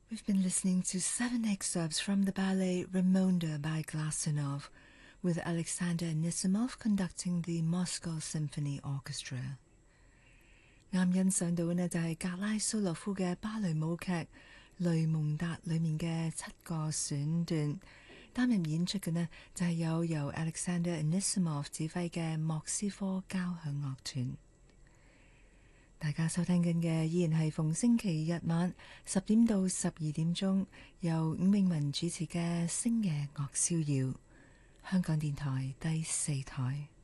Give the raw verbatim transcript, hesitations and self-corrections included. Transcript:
We've been listening to seven excerpts from the ballet Raymonda by Glasunov, with Alexander Anisimov conducting the Moscow Symphony Orchestra. 啱欣賞到呢就係格拉蘇洛夫嘅芭蕾舞劇《雷蒙達》裏面嘅七個選段，擔任演出嘅呢就係有由 Alexander Anisimov 指揮嘅莫斯科交響樂團。大家收聽緊嘅依然係逢星期日晚十點到十二點鐘由伍詠文主持嘅星夜樂逍遙，香港電台第四台。